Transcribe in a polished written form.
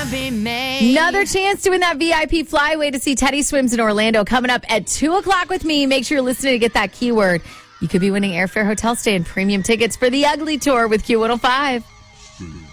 be made. Another chance to win that VIP flyway to see Teddy Swims in Orlando coming up at 2 o'clock with me. Make sure you're listening to get that keyword. You could be winning airfare, hotel stay, and premium tickets for the Ugly Tour with Q105.